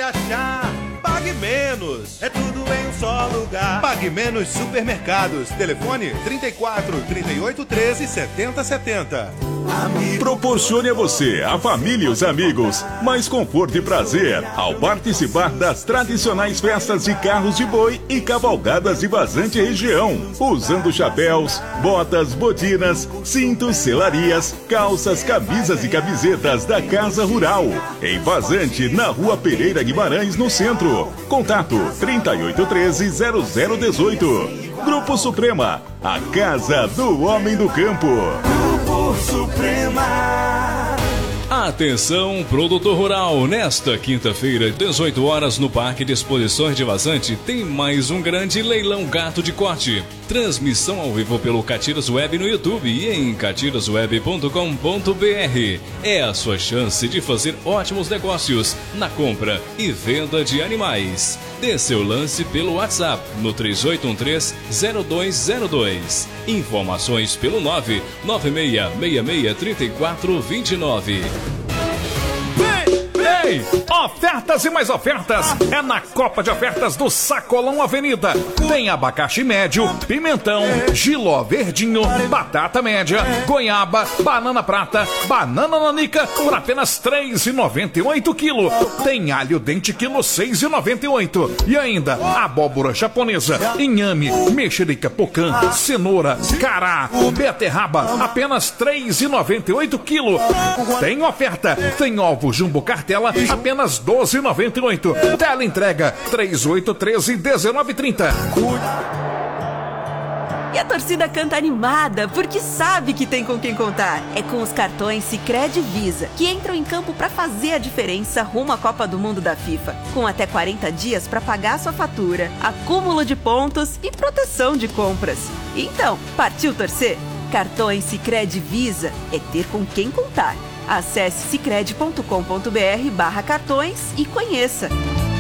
achar. Pague Menos, é tudo em um só lugar. Pague Menos Supermercados. Telefone 34 38 13 70 70. Proporcione a você, a família e os amigos mais conforto e prazer ao participar das tradicionais festas de carros de boi e cavalgadas de Vazante região, usando chapéus, botas, botinas, cintos, selarias, calças, camisas e camisetas da Casa Rural, em Vazante, na Rua Pereira Guimarães, no centro. Contato 3813-0018. Grupo Suprema, a casa do homem do campo. Grupo Suprema. Atenção, produtor rural, nesta quinta-feira, 18 horas, no Parque de Exposições de Vazante, tem mais um grande leilão gato de corte. Transmissão ao vivo pelo Catiras Web no YouTube e em catirasweb.com.br. É a sua chance de fazer ótimos negócios na compra e venda de animais. Dê seu lance pelo WhatsApp no 3813-0202. Informações pelo 996663429. Ei, ofertas e mais ofertas é na Copa de Ofertas do Sacolão Avenida. Tem abacaxi médio, pimentão, jiló verdinho, batata média, goiaba, banana prata, banana nanica por apenas R$ 3,98 quilo. Tem alho dente quilo R$ 6,98. E ainda abóbora japonesa, inhame, mexerica pocã, cenoura, cará, beterraba, apenas R$ 3,98 quilo. Tem oferta, tem ovo jumbo cartela, apenas R$ 12,98. Tela entrega 3813-1930. E a torcida canta animada, porque sabe que tem com quem contar. É com os cartões Sicredi Visa, que entram em campo para fazer a diferença rumo à Copa do Mundo da FIFA. Com até 40 dias para pagar sua fatura, acúmulo de pontos e proteção de compras. Então, partiu torcer? Cartões Sicredi Visa é ter com quem contar. Acesse sicredi.com.br/cartões e conheça.